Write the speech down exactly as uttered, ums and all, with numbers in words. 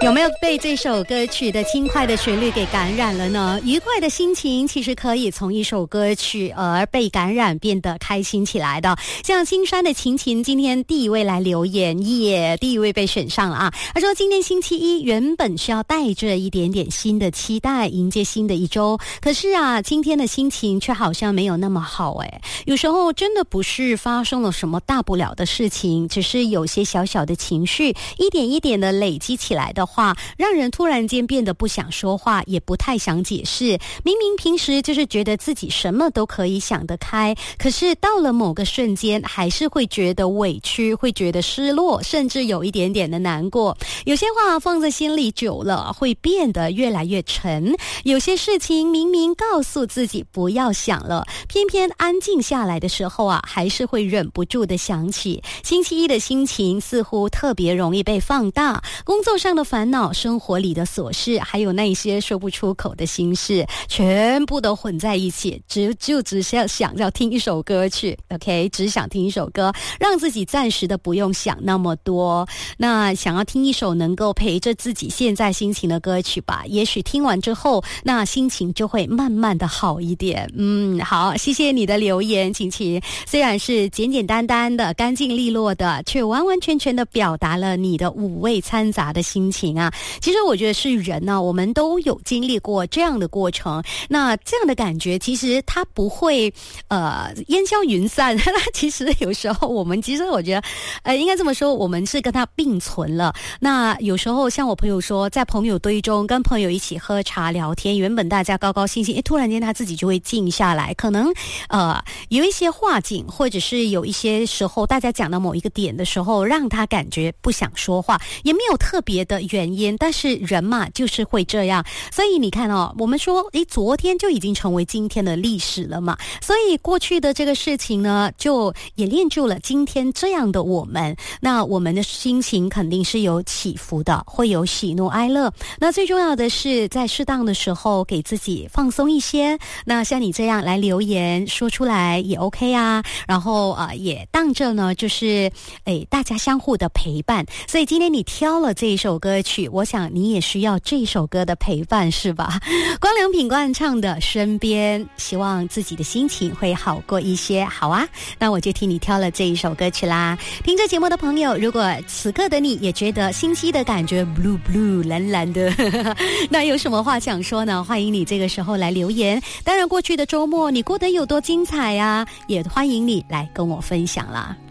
有没有被这首歌曲的轻快的旋律给感染了呢？愉快的心情其实可以从一首歌曲而被感染，变得开心起来的。像青山的晴晴今天第一位来留言，耶，第一位被选上了啊！他说今天星期一原本是要带着一点点新的期待迎接新的一周，可是啊，今天的心情却好像没有那么好诶。有时候真的不是发生了什么大不了的事情，只是有些小小的情绪一点一点的累积起来的话，让人突然间变得不想说话，也不太想解释。明明平时就是觉得自己什么都可以想得开，可是到了某个瞬间还是会觉得委屈，会觉得失落，甚至有一点点的难过。有些话放在心里久了会变得越来越沉，有些事情明明告诉自己不要想了，偏偏安静下来的时候啊，还是会忍不住的想起。星期一的心情似乎特别容易被放大，工作上的烦恼，生活里的琐事，还有那些说不出口的心事，全部都混在一起，只就只是要想要听一首歌曲 OK， 只想听一首歌，让自己暂时的不用想那么多。那想要听一首能够陪着自己现在心情的歌曲吧，也许听完之后那心情就会慢慢的好一点。嗯，好，谢谢你的留言晴晴，虽然是简简单单的干净利落的，却完完全全的表达了你的五味掺杂的心情啊。其实我觉得是人呢、啊，我们都有经历过这样的过程，那这样的感觉其实它不会呃烟消云散，那其实有时候我们其实我觉得呃应该这么说，我们是跟它并存了。那有时候像我朋友说，在朋友堆中跟朋友一起喝茶聊天，原本大家高高兴兴，诶突然间他自己就会静下来，可能呃有一些话景，或者是有一些时候大家讲到某一个点的时候，让他感觉不想说话，也没有特别的原因，但是人嘛就是会这样。所以你看哦，我们说诶昨天就已经成为今天的历史了嘛，所以过去的这个事情呢，就也练就了今天这样的我们。那我们的心情肯定是有起伏的，会有喜怒哀乐，那最重要的是在适当的时候给自己放松一些。那像你这样来留言说出来也 OK 啊，然后呃也当着呢就是诶大家相互的陪伴。所以今天你挑了这一首歌曲，我想你也需要这首歌的陪伴是吧？光良品冠唱的身边，希望自己的心情会好过一些。好啊，那我就替你挑了这一首歌曲啦。听着节目的朋友，如果此刻的你也觉得星期的感觉 blue blue 蓝蓝的那有什么话想说呢？欢迎你这个时候来留言。当然过去的周末你过得有多精彩啊，也欢迎你来跟我分享啦。